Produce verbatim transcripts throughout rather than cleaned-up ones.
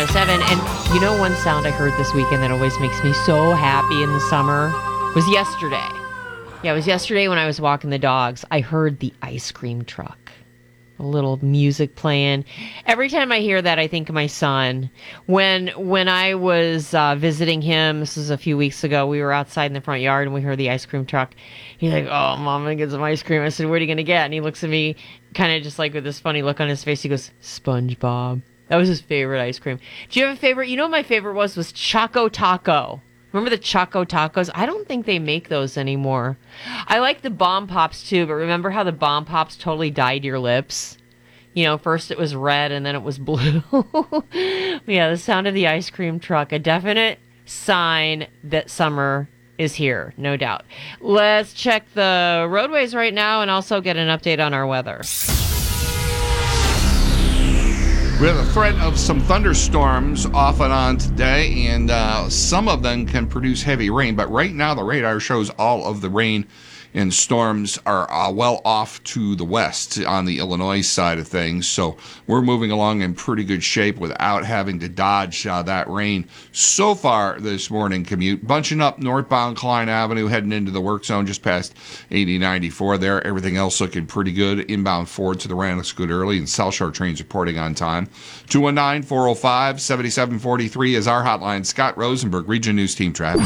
seven. And you know one sound I heard this weekend that always makes me so happy in the summer was yesterday. Yeah, it was yesterday when I was walking the dogs. I heard the ice cream truck. A little music playing. Every time I hear that, I think of my son. When when I was uh, visiting him, this was a few weeks ago, we were outside in the front yard and we heard the ice cream truck. He's like, "Oh, Mom, I'm going to get some ice cream." I said, "What are you going to get?" And he looks at me kind of just like with this funny look on his face. He goes, "SpongeBob." That was his favorite ice cream. Do you have a favorite? You know what my favorite was? Was Choco Taco. Remember the Choco Tacos? I don't think they make those anymore. I like the Bomb Pops too, but remember how the Bomb Pops totally dyed your lips? You know, first it was red and then it was blue. Yeah, the sound of the ice cream truck, a definite sign that summer is here, no doubt. Let's check the roadways right now and also get an update on our weather. We have a threat of some thunderstorms off and on today, and uh, some of them can produce heavy rain. But right now, the radar shows all of the rain and storms are uh, well off to the west on the Illinois side of things. So we're moving along in pretty good shape without having to dodge uh, that rain. So far this morning commute, bunching up northbound Klein Avenue, heading into the work zone just past eighty ninety-four there. Everything else looking pretty good. Inbound Ford to the Rand looks good early, and South Shore trains reporting on time. two one nine, four oh five, seven seven four three is our hotline. Scott Rosenberg, Region News Team Traffic.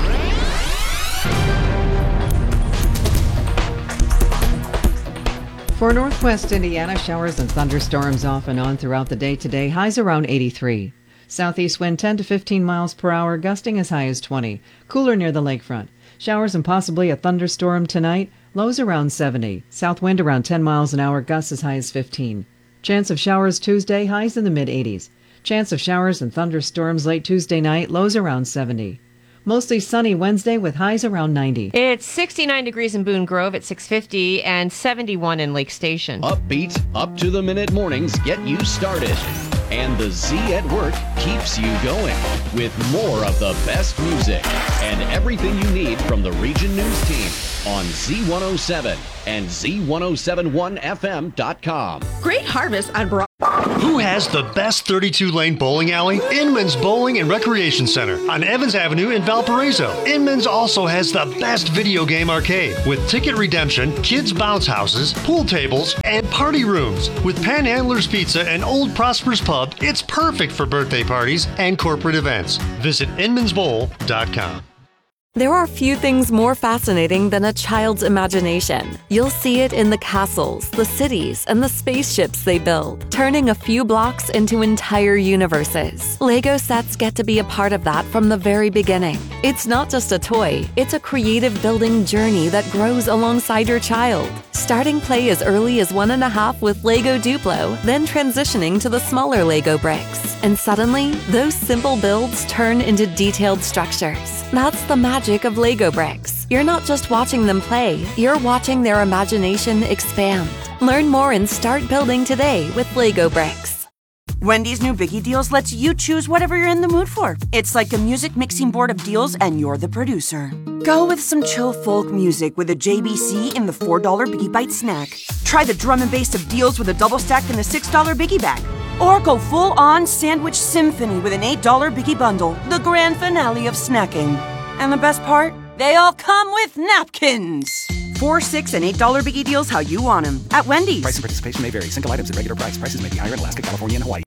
For northwest Indiana, showers and thunderstorms off and on throughout the day today. Highs around eighty-three. Southeast wind ten to fifteen miles per hour, gusting as high as twenty. Cooler near the lakefront. Showers and possibly a thunderstorm tonight. Lows around seventy. South wind around ten miles an hour, gusts as high as fifteen. Chance of showers Tuesday, highs in the mid-eighties. Chance of showers and thunderstorms late Tuesday night, lows around seventy. Mostly sunny Wednesday with highs around ninety. It's sixty-nine degrees in Boone Grove at six fifty and seventy-one in Lake Station. Upbeat, up-to-the-minute mornings get you started. And the Z at Work keeps you going with more of the best music and everything you need from the Region News team on Z one oh seven and Z ten seventy-one F M dot com. Great harvest on Broad. Who has the best thirty-two lane bowling alley? Inman's Bowling and Recreation Center on Evans Avenue in Valparaiso. Inman's also has the best video game arcade with ticket redemption, kids bounce houses, pool tables, and party rooms. With Panhandlers Pizza and Old Prosper's Pub, it's perfect for birthday parties and corporate events. Visit inmans bowl dot com. There are few things more fascinating than a child's imagination. You'll see it in the castles, the cities, and the spaceships they build, turning a few blocks into entire universes. Lego sets get to be a part of that from the very beginning. It's not just a toy, it's a creative building journey that grows alongside your child. Starting play as early as one and a half with Lego Duplo, then transitioning to the smaller Lego bricks. And suddenly, those simple builds turn into detailed structures. That's the magic of Lego bricks. You're not just watching them play, you're watching their imagination expand. Learn more and start building today with Lego bricks. Wendy's new Biggie Deals lets you choose whatever you're in the mood for. It's like a music mixing board of deals and you're the producer. Go with some chill folk music with a J B C in the four dollar Biggie Bite snack. Try the drum and bass of deals with a double stack in the six dollar Biggie Bag. Or go full-on sandwich symphony with an eight dollar Biggie Bundle, the grand finale of snacking. And the best part? They all come with napkins. Four, six, and eight dollar Biggie Deals how you want them at Wendy's. Price and participation may vary. Single items at regular price. Prices may be higher in Alaska, California, and Hawaii.